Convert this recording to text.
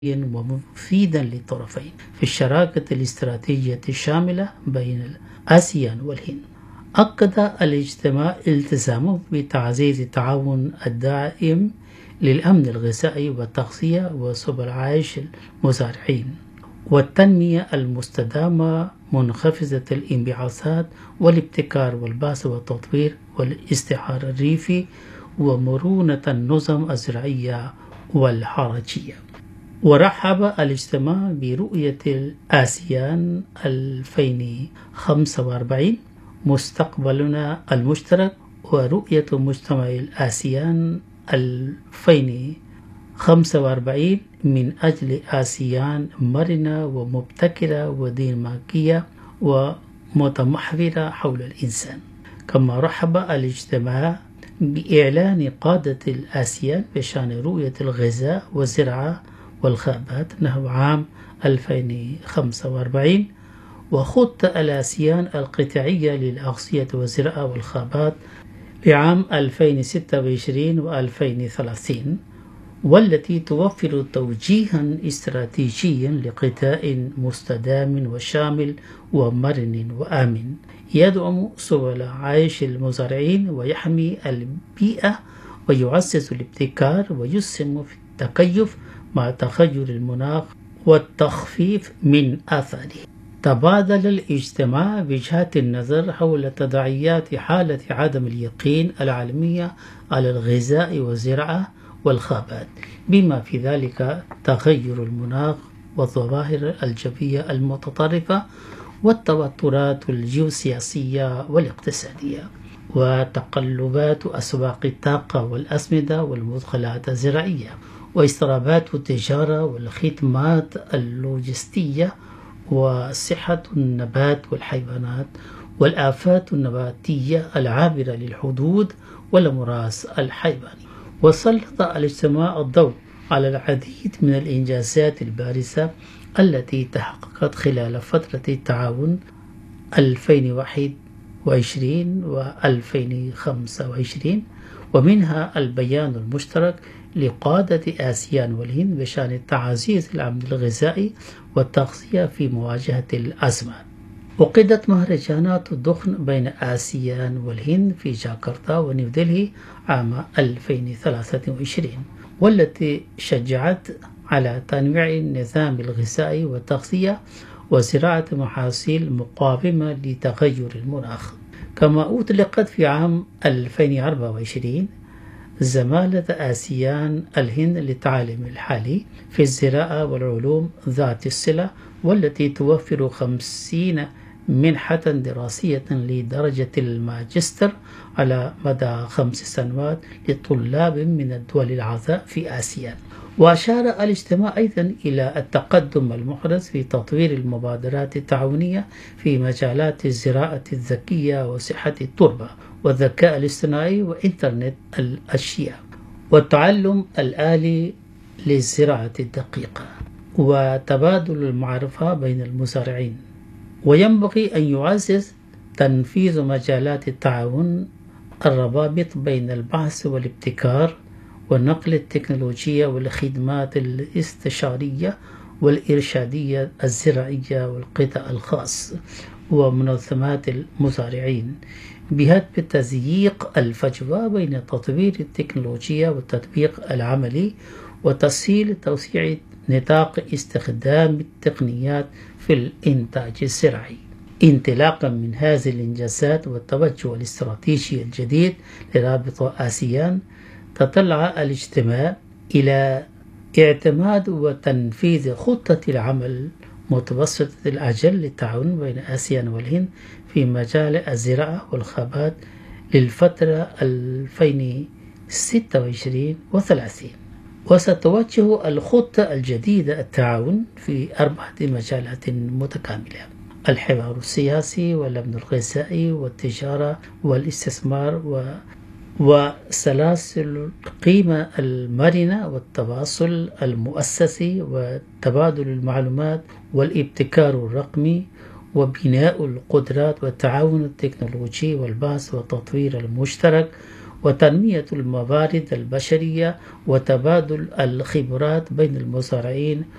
ومفيدا للطرفين في الشراكة الاستراتيجية الشاملة بين آسيان والهند. أكد الاجتماع التزامه بتعزيز التعاون الدائم للأمن الغذائي والتغذية وسبل عيش المزارعين والتنمية المستدامة منخفضة الانبعاثات والابتكار والبحث والتطوير والاستعمار الريفي ومرونة النظم الزراعية والحرجية. ورحب الاجتماع برؤية الآسيان 2045 مستقبلنا المشترك ورؤية مجتمع الآسيان 2045 من أجل آسيان مرنة ومبتكرة وديناميكية ومتمحورة حول الإنسان. كما رحب الاجتماع بإعلان قادة الآسيان بشأن رؤية الغذاء والزراعة والخابات نحو عام 2045 وخطة الآسيان القطاعية للأغذية والزراعة والخابات لعام 2026 و 2030 والتي توفر توجيها استراتيجيا لقطاع مستدام وشامل ومرن وآمن يدعم سبل عيش المزارعين ويحمي البيئة ويعزز الابتكار ويسهم في التكيف مع تغير المناخ والتخفيف من آثاره. تبادل الاجتماع وجهات النظر حول تداعيات حالة عدم اليقين العالمية على الغذاء والزراعة والخابات بما في ذلك تغير المناخ والظواهر الجوية المتطرفة والتوترات الجيوسياسية والاقتصادية وتقلبات أسواق الطاقة والأسمدة والمدخلات الزراعية واضطرابات التجارة والخدمات اللوجستية وصحة النبات والحيوانات والآفات النباتية العابرة للحدود والأمراض الحيوانية. وسلط الاجتماع الضوء على العديد من الإنجازات البارزة التي تحققت خلال فترة التعاون 2021 و 2025 ومنها البيان المشترك لقادة آسيان والهند بشأن تعزيز الأمن الغذائي والتغذية في مواجهة الأزمات. عقدت مهرجانات الدخن بين آسيان والهند في جاكرتا ونيودلهي عام 2023 والتي شجعت على تنويع النظام الغذائي والتغذية وزراعة محاصيل مقاومة لتغير المناخ. كما أطلقت في عام 2024 زمالة آسيان الهند للتعليم الحالي في الزراعة والعلوم ذات الصلة والتي توفر 50 منحة دراسية لدرجة الماجستير على مدى 5 سنوات لطلاب من الدول الأعضاء في آسيا. وأشار الاجتماع أيضا إلى التقدم المحدث في تطوير المبادرات التعاونية في مجالات الزراعة الذكية وصحة التربة والذكاء الاصطناعي وإنترنت الأشياء والتعلم الآلي للزراعة الدقيقة وتبادل المعرفة بين المزارعين. وينبغي أن يعزز تنفيذ مجالات التعاون الروابط بين البحث والابتكار ونقل التكنولوجيا والخدمات الاستشارية والإرشادية الزراعية والقطاع الخاص ومنظمات المزارعين بهدف تضييق الفجوة بين تطوير التكنولوجيا والتطبيق العملي وتسهيل توسيع نطاق استخدام التقنيات في الإنتاج الزراعي. انطلاقا من هذه الإنجازات والتوجه الاستراتيجي الجديد لرابطة آسيان تطلع الاجتماع إلى اعتماد وتنفيذ خطة العمل متوسطة الأجل للتعاون بين آسيان والهند في مجال الزراعة والخابات للفترة 2026 و30. وستوجه الخطة الجديدة التعاون في 4 مجالات متكاملة: الحوار السياسي والأمن الغذائي والتجارة والاستثمار وسلاسل القيمة المرنة والتواصل المؤسسي وتبادل المعلومات والابتكار الرقمي وبناء القدرات والتعاون التكنولوجي والبحث والتطوير المشترك وتنمية الموارد البشرية وتبادل الخبرات بين المزارعين